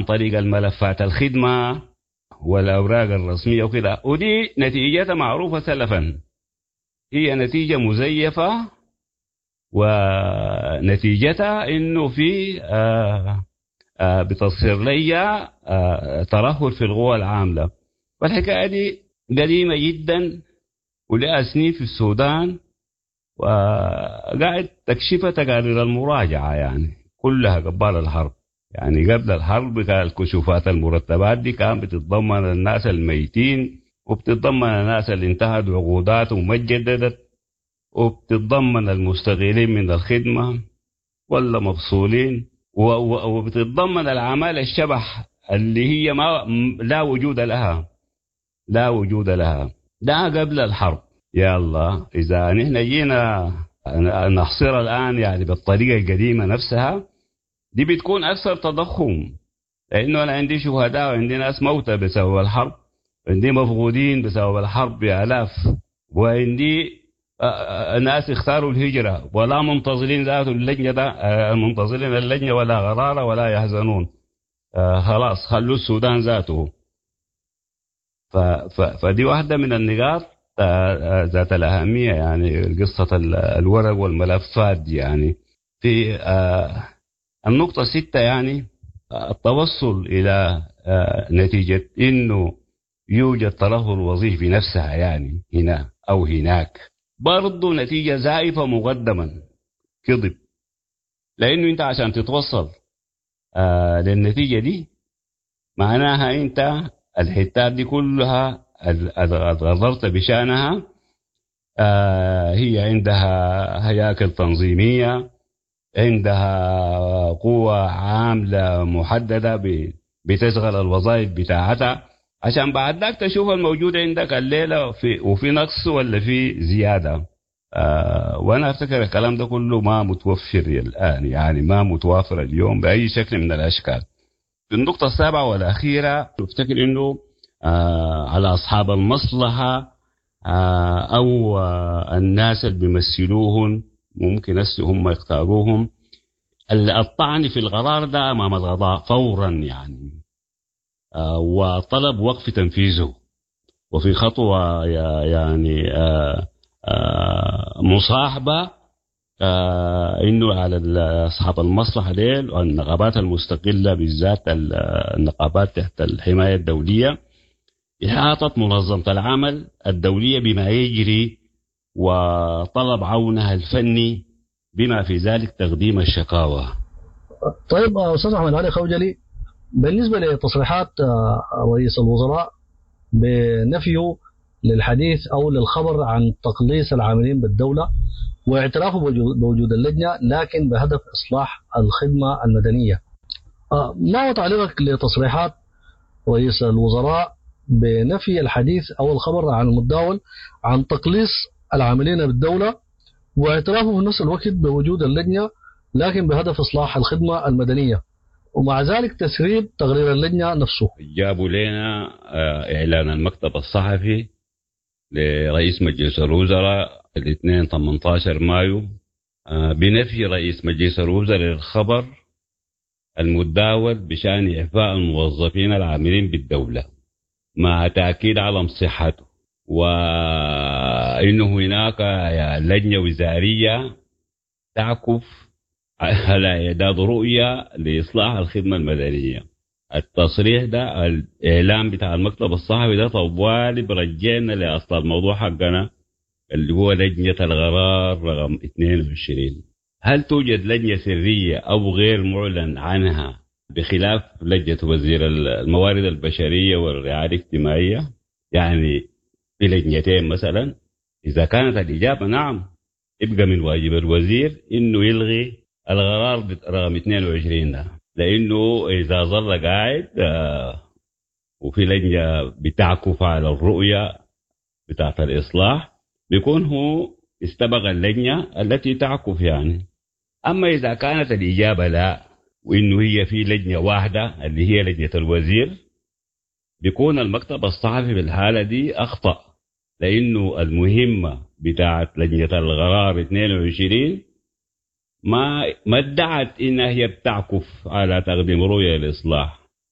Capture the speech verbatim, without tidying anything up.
طريق الملفات الخدمة والأوراق الرسمية وكده، ودي نتيجتها معروفة سلفا، هي نتيجة مزيفة، ونتيجتها إنه في آه آه بتصير لي آه ترهل في القوى العاملة. والحكاية دي قديمة جدا ولها سنين في السودان، وقاعد تكشفها تقارير المراجعة يعني كلها قبال الحرب. يعني قبل الحرب كانت الكشوفات المرتبات دي كانت بتتضمن الناس الميتين، وبتتضمن الناس اللي انتهت عقوداتهم وما اتجددت، وبتتضمن المستقيلين من الخدمة ولا مفصولين، وبتتضمن الأعمال الشبح اللي هي ما لا وجود لها لا وجود لها. ده قبل الحرب. يلا إذا نحن جينا نحصر الآن يعني بالطريقة القديمة نفسها، دي بتكون أكثر تضخم، لأنه أنا عندي شهداء وعندي ناس موتى بسبب الحرب، عندي مفقودين بسبب الحرب بآلاف، وعندي ناس اختاروا الهجرة ولا منتظرين ذات اللجنة ده منتظرين اللجنة ولا غرارة ولا يحزنون، خلاص خلوا السودان ذاته. فدي واحدة من النقاط ذات الأهمية، يعني قصة الورق والملفات دي. يعني في النقطة ستة يعني التوصل إلى نتيجة إنه يوجد ترهل وظيفي نفسها يعني هنا أو هناك، برضو نتيجة زائفة مقدما كذب، لأنه أنت عشان تتوصل للنتيجة دي معناها أنت الحتات دي كلها غضرت بشأنها، هي عندها هياكل تنظيمية، عندها قوة عاملة محددة بتشغل الوظائف بتاعتها، عشان بعد ذاك تشوف الموجود عندك الليلة في وفي نقص ولا في زيادة. آه وأنا أفتكر الكلام ده كله ما متوفر الآن، يعني ما متوافر اليوم بأي شكل من الأشكال. في النقطة السابعة والأخيرة أفتكر إنه آه على أصحاب المصلحة آه أو آه الناس اللي بيمثلوهم ممكن هم يختاروهم الطعن في القرار ده أمام القضاء فورا يعني، آه وطلب وقف تنفيذه، وفي خطوة يعني آه آه مصاحبة آه إنه على أصحاب المصلحة ديل والنقابات المستقلة بالذات النقابات تحت الحماية الدولية إحاطة منظمة العمل الدولية بما يجري وطلب عونها الفني بما في ذلك تقديم الشكاوى. طيب أستاذ أحمد علي خوجلي، بالنسبة لتصريحات رئيس الوزراء بنفيه للحديث أو للخبر عن تقليص العاملين بالدولة واعترافه بوجود اللجنة لكن بهدف إصلاح الخدمة المدنية، ما هو تعليقك لتصريحات رئيس الوزراء بنفي الحديث أو الخبر عن المتداول عن تقليص العاملين بالدولة واعترافه في نفس الوقت بوجود اللجنة لكن بهدف إصلاح الخدمة المدنية، ومع ذلك تسريب تقرير اللجنة نفسه؟ جابوا لنا إعلان المكتب الصحفي لرئيس مجلس الوزراء الاثنين ثمانية عشر مايو بنفي رئيس مجلس الوزراء للخبر المتداول بشأن إعفاء الموظفين العاملين بالدولة مع تأكيد على صحته، وإنه هناك لجنة وزارية تعكف على إعداد رؤية لإصلاح الخدمة المدنية. التصريح ده الإعلام بتاع المكتب الصحفي ده طوالي برجعنا لأصل الموضوع حقنا اللي هو لجنة القرار رقم اثنين وعشرين. هل توجد لجنة سرية أو غير معلن عنها بخلاف لجنة وزير الموارد البشرية والرعاية الاجتماعية؟ يعني في لجنتين مثلا. إذا كانت الإجابة نعم يبقى من واجب الوزير إنه يلغي القرار رقم اثنين وعشرين ده، لأنه إذا ظل قاعد آه وفي لجنة بتعكف على الرؤية بتاعت الإصلاح بيكون هو استبغ اللجنة التي تعكف يعني. أما إذا كانت الإجابة لا وإنه هي في لجنة واحدة اللي هي لجنة الوزير بيكون المكتب الصحفي بالحالة دي أخطأ، لأنه المهمة بتاعت لجنة القرار اثنين وعشرين ما ما ادعت إنها هي بتعكف على تقديم رؤية الإصلاح،